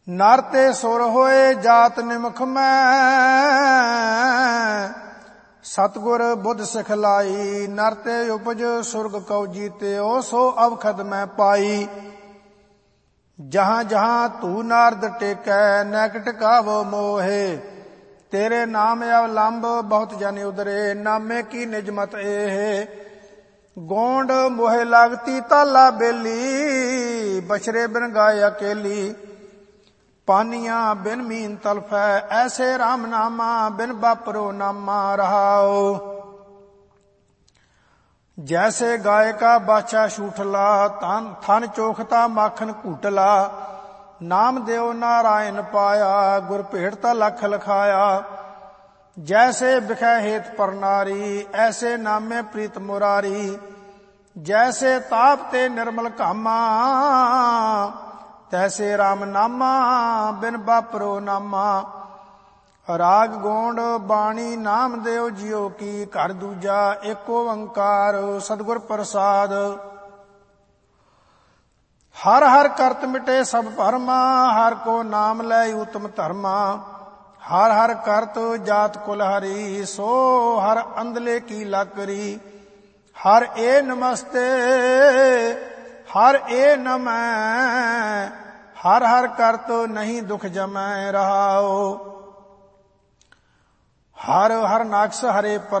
नर ते सुर होए जात निमख मैं, सतगुर बुध सिखलाई। नर ते उपज सुरग कौ जीते, ओ सो अवखद मैं पाई। जहाँ जहाँ तू नारद टेकै, नैक टिकावो मोहे। तेरे नाम अवलंब बहुत जन उदरे, नामे की निजमत एहे। गोंड मोहे लागती ताला बेली, बछरे बिन गाय अकेली। पानिया बिन मीन तलफै, ऐसे राम नामा बिन बापरो नामा रहाओ। जैसे गाय का बाछा शूठला, थन चोखता माखन कूटला। नाम देव नारायण पाया, गुर भेटता लख लखाया। जैसे बिखै हेत पर नारी, ऐसे नामे प्रीत मुरारी। जैसे ताप ते निर्मल कामा, तैसे राम नामा बिन बापरो नामा। राग गोंड बाणी नाम देव जियो की, घर दूजा एक ओंकार सतगुर प्रसाद। हर हर करत मिटे सब भरमा, हर को नाम लै उत्तम धर्मा। हर हर करत जात कुल हरी, सो हर अंधले की लाकरी। हर ए नमस्ते हर ए नमः, हर हर करत नहीं दुख जमै रहाओ। हर हर नाक्ष हरे पर